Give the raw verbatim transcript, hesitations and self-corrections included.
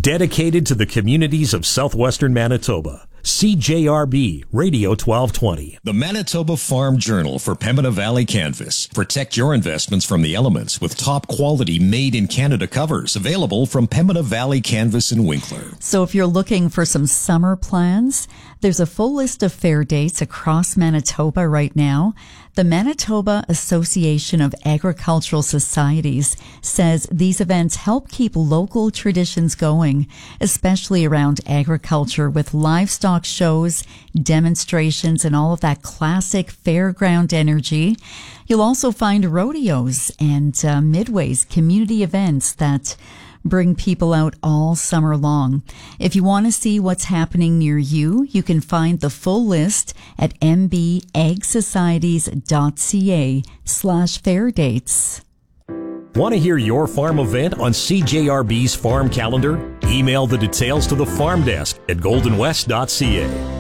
Dedicated to the communities of southwestern Manitoba. C J R B Radio twelve twenty. The Manitoba Farm Journal for Pembina Valley Canvas. Protect your investments from the elements with top quality made in Canada covers available from Pembina Valley Canvas in Winkler. So if you're looking for some summer plans, there's a full list of fair dates across Manitoba right now. The Manitoba Association of Agricultural Societies says these events help keep local traditions going, especially around agriculture, with livestock shows, demonstrations, and all of that classic fairground energy. You'll also find rodeos and uh, midways, community events that bring people out all summer long. If you want to see what's happening near you, you can find the full list at mbagsocieties.ca slash fair dates. Want to hear your farm event on C J R B's farm calendar? Email the details to the farm desk at golden west dot c a.